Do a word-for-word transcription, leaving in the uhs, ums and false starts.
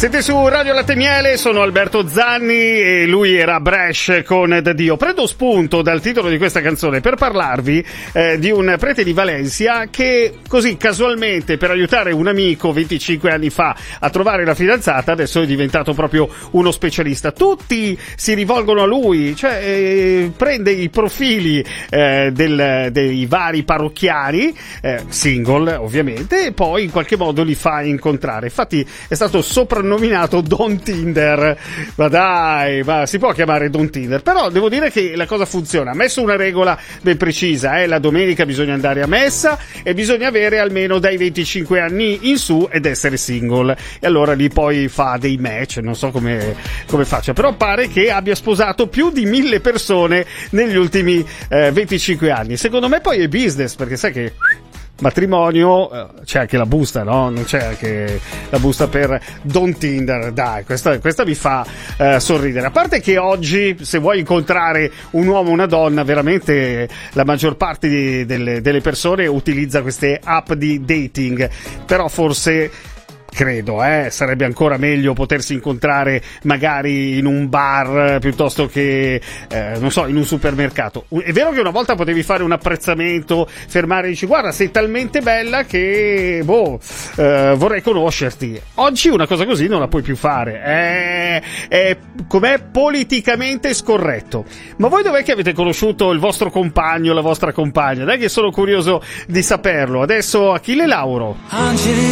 Siete su Radio Latte Miele, sono Alberto Zanni e lui era Bresh con Da Dio. Prendo spunto dal titolo di questa canzone per parlarvi eh, di un prete di Valencia che così casualmente, per aiutare un amico venticinque anni fa a trovare la fidanzata, adesso è diventato proprio uno specialista. Tutti si rivolgono a lui, cioè eh, prende i profili eh, del, dei vari parrocchiani, eh, single ovviamente, e poi in qualche modo li fa incontrare. Infatti è stato soprannominato Don Tinder. Ma dai, ma si può chiamare Don Tinder? Però devo dire che la cosa funziona. Ha messo una regola ben precisa, eh? La domenica bisogna andare a messa e bisogna avere almeno dai venticinque anni in su ed essere single, e allora lì poi fa dei match, non so come, come faccia, però pare che abbia sposato più di mille persone negli ultimi eh, venticinque anni. Secondo me poi è business, perché sai che matrimonio c'è anche la busta, no? Non c'è anche la busta per Don Tinder. Dai, questa, questa mi fa eh, sorridere. A parte che oggi, se vuoi incontrare un uomo o una donna, veramente la maggior parte di, delle, delle persone utilizza queste app di dating, però forse credo, eh, sarebbe ancora meglio potersi incontrare magari in un bar piuttosto che, eh, non so, in un supermercato. È vero che una volta potevi fare un apprezzamento, fermare e dici guarda, sei talmente bella che, boh, eh, vorrei conoscerti. Oggi una cosa così non la puoi più fare. È, è com'è politicamente scorretto. Ma voi dov'è che avete conosciuto il vostro compagno, la vostra compagna? Dai che sono curioso di saperlo. Adesso Achille Lauro. Angeli